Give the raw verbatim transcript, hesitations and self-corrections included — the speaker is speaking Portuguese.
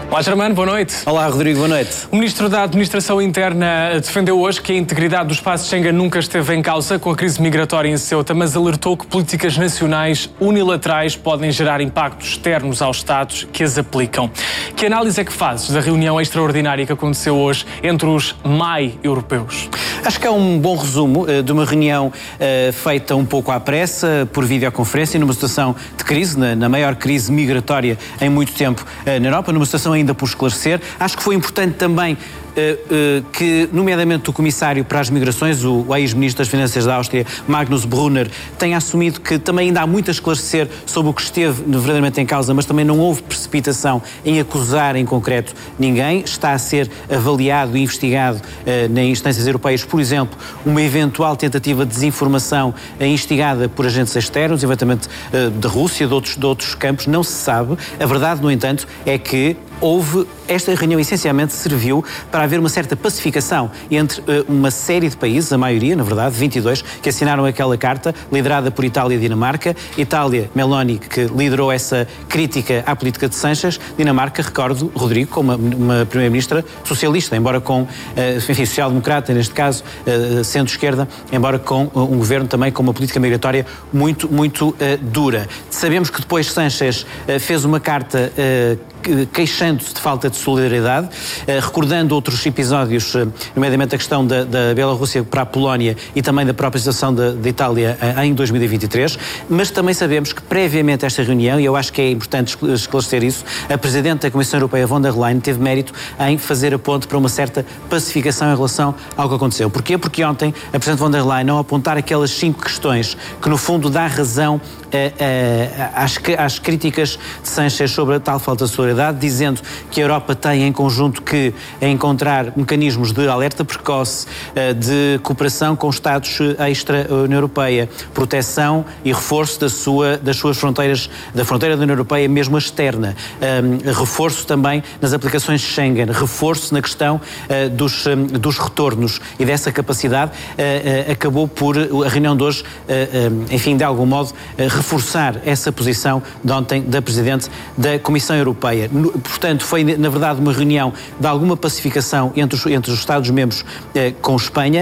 Olá, Germano, boa noite. Olá, Rodrigo, boa noite. O Ministro da Administração Interna defendeu hoje que a integridade do espaço Schengen nunca esteve em causa com a crise migratória em Ceuta, mas alertou que políticas nacionais unilaterais podem gerar impactos externos aos Estados que as aplicam. Que análise é que fazes da reunião extraordinária que aconteceu hoje entre os M A I europeus? Acho que é um bom resumo uh, de uma reunião uh, feita um pouco à pressa, por videoconferência, numa situação de crise, na, na maior crise migratória em muito tempo uh, na Europa, numa situação ainda por esclarecer. Acho que foi importante também Uh, uh, que, nomeadamente, o Comissário para as Migrações, o, o ex-Ministro das Finanças da Áustria, Magnus Brunner, tenha assumido que também ainda há muito a esclarecer sobre o que esteve verdadeiramente em causa, mas também não houve precipitação em acusar em concreto ninguém. Está a ser avaliado e investigado uh, nas instâncias europeias, por exemplo, uma eventual tentativa de desinformação uh, instigada por agentes externos, eventualmente uh, da Rússia, de outros, de outros campos, não se sabe. A verdade, no entanto, é que houve, esta reunião essencialmente serviu para haver uma certa pacificação entre uh, uma série de países, a maioria, na verdade, vinte e dois, que assinaram aquela carta, liderada por Itália e Dinamarca. Itália, Meloni, que liderou essa crítica à política de Sanches. Dinamarca, recordo, Rodrigo, como uma, uma primeira-ministra socialista, embora com, uh, enfim, social-democrata, neste caso, uh, centro-esquerda, embora com uh, um governo também com uma política migratória muito, muito uh, dura. Sabemos que depois Sanches uh, fez uma carta uh, queixando-se de falta de solidariedade, eh, recordando outros episódios, eh, nomeadamente a questão da, da Bielorrússia para a Polónia e também da própria situação da, da Itália eh, em dois mil e vinte e três, mas também sabemos que previamente a esta reunião, e eu acho que é importante esclarecer isso, a Presidente da Comissão Europeia, von der Leyen, teve mérito em fazer a ponte para uma certa pacificação em relação ao que aconteceu. Porquê? Porque ontem a Presidente von der Leyen, ao apontar aquelas cinco questões que no fundo dá razão eh, eh, às, às críticas de Sanches sobre a tal falta de solidariedade, dizendo que a Europa tem em conjunto que encontrar mecanismos de alerta precoce, de cooperação com Estados extra-União Europeia, proteção e reforço da sua, das suas fronteiras, da fronteira da União Europeia, mesmo a externa, um, reforço também nas aplicações de Schengen, reforço na questão uh, dos, um, dos retornos e dessa capacidade, uh, uh, acabou por a reunião de hoje, uh, um, enfim, de algum modo, uh, reforçar essa posição de ontem da Presidente da Comissão Europeia. Portanto, foi, na verdade, uma reunião de alguma pacificação entre os, entre os Estados-membros eh, com Espanha.